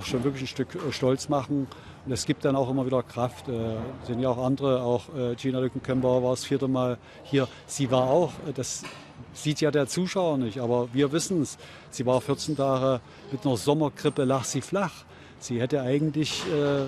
auch schon wirklich ein Stück stolz machen. Und das gibt dann auch immer wieder Kraft. Sind ja auch andere, auch Gina Lückenkämper war das 4. Mal hier. Sie war auch, das sieht ja der Zuschauer nicht, aber wir wissen es. Sie war 14 Tage mit einer Sommergrippe, lag sie flach. Sie hätte eigentlich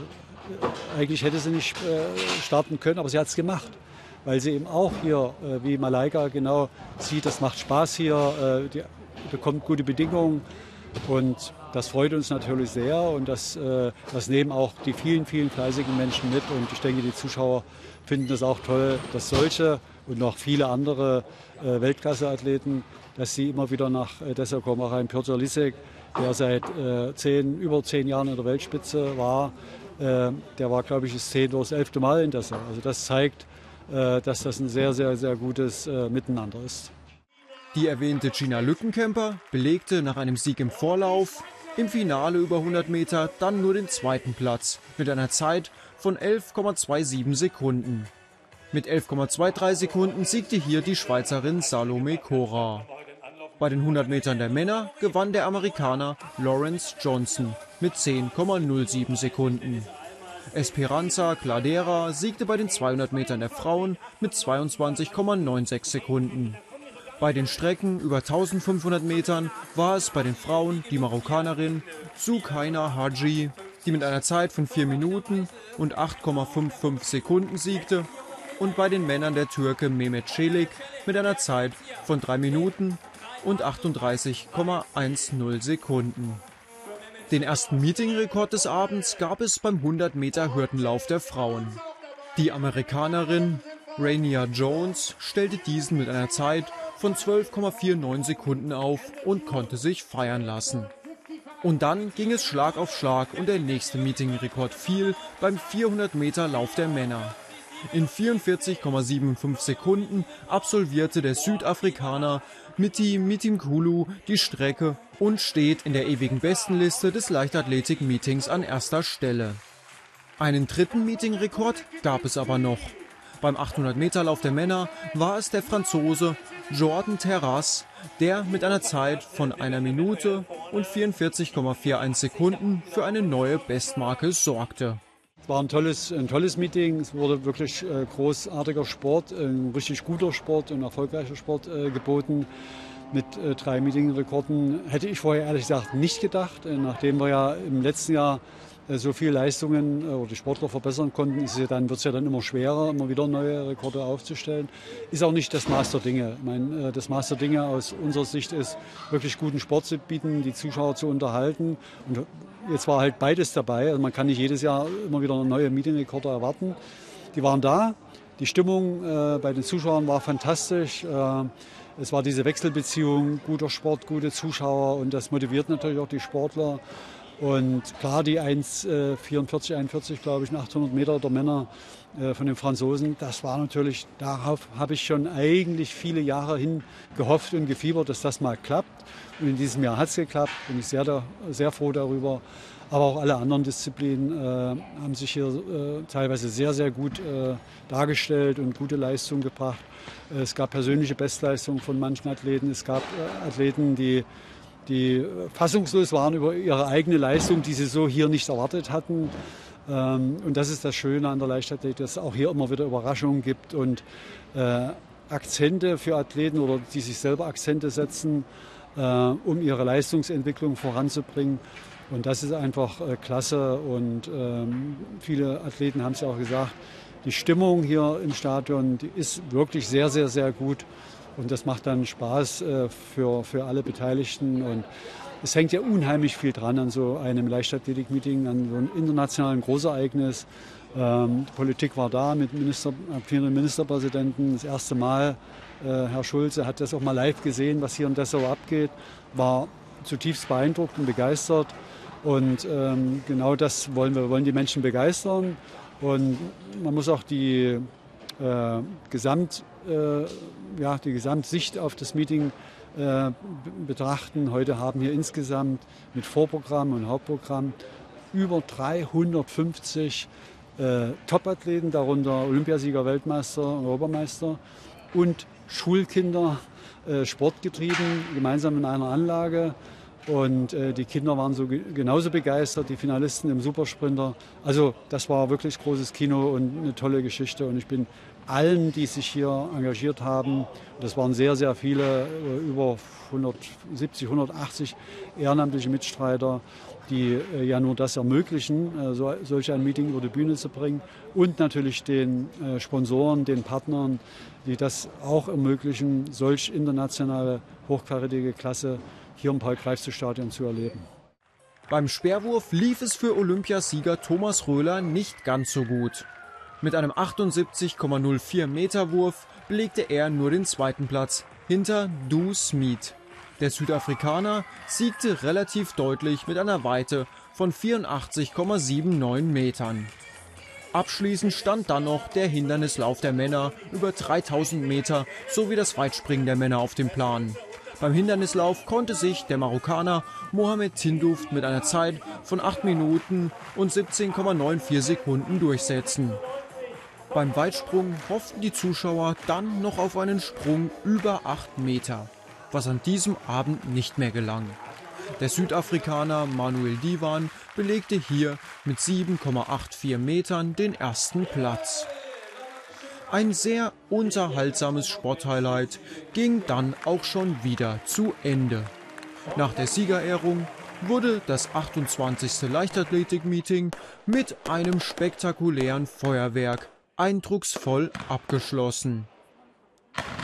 hätte sie nicht starten können, aber sie hat es gemacht. Weil sie eben auch hier, wie Malaika, genau sieht, das macht Spaß hier, die bekommt gute Bedingungen. Und das freut uns natürlich sehr und das nehmen auch die vielen, vielen fleißigen Menschen mit. Und ich denke, die Zuschauer finden das auch toll, dass solche und noch viele andere Weltklasse-Athleten, dass sie immer wieder nach Dessau kommen. Auch ein Piotr Lisek, der seit über 10 Jahren in der Weltspitze war, der war, glaube ich, das 10. oder das 11. Mal in Dessau. Also das zeigt, dass das ein sehr, sehr, sehr gutes Miteinander ist. Die erwähnte Gina Lückenkämper belegte nach einem Sieg im Vorlauf im Finale über 100 Meter dann nur den 2. Platz mit einer Zeit von 11,27 Sekunden. Mit 11,23 Sekunden siegte hier die Schweizerin Salome Cora. Bei den 100 Metern der Männer gewann der Amerikaner Lawrence Johnson mit 10,07 Sekunden. Esperanza Cladera siegte bei den 200 Metern der Frauen mit 22,96 Sekunden. Bei den Strecken über 1500 Metern war es bei den Frauen die Marokkanerin Soukaina Hadji, die mit einer Zeit von 4 Minuten und 8,55 Sekunden siegte, und bei den Männern der Türke Mehmet Çelik mit einer Zeit von 3 Minuten und 38,10 Sekunden. Den ersten Meetingrekord des Abends gab es beim 100 Meter Hürdenlauf der Frauen. Die Amerikanerin Rainier Jones stellte diesen mit einer Zeit von 12,49 Sekunden auf und konnte sich feiern lassen. Und dann ging es Schlag auf Schlag und der nächste Meetingrekord fiel beim 400 Meter Lauf der Männer. In 44,75 Sekunden absolvierte der Südafrikaner Miti Mitinkulu die Strecke und steht in der ewigen Bestenliste des Leichtathletik-Meetings an erster Stelle. Einen dritten Meetingrekord gab es aber noch. Beim 800-Meter-Lauf der Männer war es der Franzose Jordan Terrasse, der mit einer Zeit von 1 Minute und 44,41 Sekunden für eine neue Bestmarke sorgte. Es war ein tolles Meeting. Es wurde wirklich großartiger Sport, ein richtig guter Sport und erfolgreicher Sport geboten. Mit 3 Meetingrekorden hätte ich vorher ehrlich gesagt nicht gedacht. Nachdem wir ja im letzten Jahr so viele Leistungen oder die Sportler verbessern konnten, wird es ja dann immer schwerer, immer wieder neue Rekorde aufzustellen. Ist auch nicht das Maß der Dinge. Ich meine, das Maß der Dinge aus unserer Sicht ist, wirklich guten Sport zu bieten, die Zuschauer zu unterhalten. Und jetzt war halt beides dabei. Also man kann nicht jedes Jahr immer wieder neue Meetingrekorde erwarten. Die waren da. Die Stimmung bei den Zuschauern war fantastisch. Es war diese Wechselbeziehung, guter Sport, gute Zuschauer, und das motiviert natürlich auch die Sportler. Und klar, die 1,44, 41, glaube ich, 800 Meter der Männer von den Franzosen, das war natürlich, darauf habe ich schon eigentlich viele Jahre hin gehofft und gefiebert, dass das mal klappt. Und in diesem Jahr hat es geklappt, bin ich sehr froh darüber. Aber auch alle anderen Disziplinen haben sich hier teilweise sehr, sehr gut dargestellt und gute Leistungen gebracht. Es gab persönliche Bestleistungen von manchen Athleten. Es gab Athleten, die fassungslos waren über ihre eigene Leistung, die sie so hier nicht erwartet hatten. Und das ist das Schöne an der Leichtathletik, dass es auch hier immer wieder Überraschungen gibt und Akzente für Athleten oder die sich selber Akzente setzen, um ihre Leistungsentwicklung voranzubringen. Und das ist einfach klasse. Und viele Athleten haben es ja auch gesagt, die Stimmung hier im Stadion, die ist wirklich sehr, sehr, sehr gut. Und das macht dann Spaß für alle Beteiligten. Und es hängt ja unheimlich viel dran an so einem Leichtathletik-Meeting, an so einem internationalen Großereignis. Die Politik war da mit vielen Ministerpräsidenten. Das erste Mal, Herr Schulze hat das auch mal live gesehen, was hier in Dessau abgeht. War zutiefst beeindruckt und begeistert. Und genau das wollen wir. Wir wollen die Menschen begeistern. Und man muss auch die Gesamtsicht auf das Meeting betrachten. Heute haben hier insgesamt mit Vorprogramm und Hauptprogramm über 350 Topathleten, darunter Olympiasieger, Weltmeister, Europameister und Schulkinder, sportgetrieben, gemeinsam in einer Anlage. Und die Kinder waren genauso begeistert, die Finalisten im Supersprinter. Also das war wirklich großes Kino und eine tolle Geschichte. Und ich bin allen, die sich hier engagiert haben, das waren sehr, sehr viele, über 170, 180 ehrenamtliche Mitstreiter, die ja nur das ermöglichen, solch ein Meeting über die Bühne zu bringen. Und natürlich den Sponsoren, den Partnern, die das auch ermöglichen, solch internationale, hochkarätige Klasse hier im Paul-Greifswald-Stadion zu erleben. Beim Speerwurf lief es für Olympiasieger Thomas Röhler nicht ganz so gut. Mit einem 78,04 Meter Wurf belegte er nur den zweiten Platz hinter Du Smit. Der Südafrikaner siegte relativ deutlich mit einer Weite von 84,79 Metern. Abschließend stand dann noch der Hindernislauf der Männer über 3000 Meter sowie das Weitspringen der Männer auf dem Plan. Beim Hindernislauf konnte sich der Marokkaner Mohamed Tindouf mit einer Zeit von 8 Minuten und 17,94 Sekunden durchsetzen. Beim Weitsprung hofften die Zuschauer dann noch auf einen Sprung über 8 Meter, was an diesem Abend nicht mehr gelang. Der Südafrikaner Manuel Diwan belegte hier mit 7,84 Metern den ersten Platz. Ein sehr unterhaltsames Sporthighlight ging dann auch schon wieder zu Ende. Nach der Siegerehrung wurde das 28. Leichtathletik-Meeting mit einem spektakulären Feuerwerk eindrucksvoll abgeschlossen.